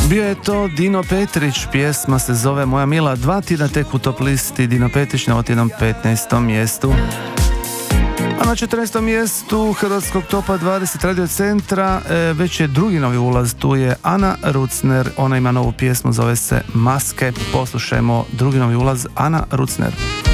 Bio je to Dino Petrić, pjesma se zove Moja mila, 2 tjedna tek u top listi, Dino Petrić na otjednom 15. mjestu. A na 14. mjestu Hrvatskog topa 20 Radio Centra već je drugi novi ulaz, tu je Ana Rucner, ona ima novu pjesmu, zove se Maske. Poslušajmo drugi novi ulaz, Ana Rucner.